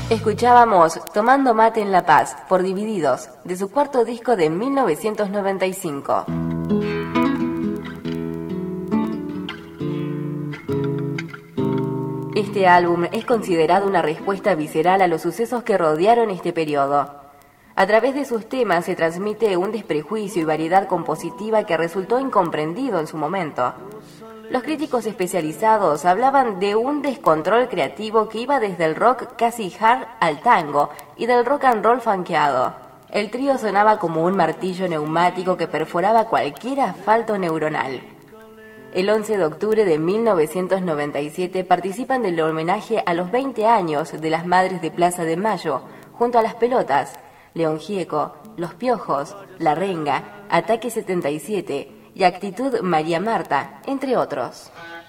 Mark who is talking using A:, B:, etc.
A: Escuchábamos Tomando Mate en La Paz, por Divididos, de su cuarto disco de 1995. Este álbum es considerado una respuesta visceral a los sucesos que rodearon este periodo. A través de sus temas se transmite un desprejuicio y variedad compositiva que resultó incomprendido en su momento. Los críticos especializados hablaban de un descontrol creativo que iba desde el rock casi hard al tango y del rock and roll funkeado. El trío sonaba como un martillo neumático que perforaba cualquier asfalto neuronal. El 11 de octubre de 1997 participan del homenaje a los 20 años de las Madres de Plaza de Mayo, junto a Las Pelotas, León Gieco, Los Piojos, La Renga, Ataque 77 y Actitud María Marta, entre otros.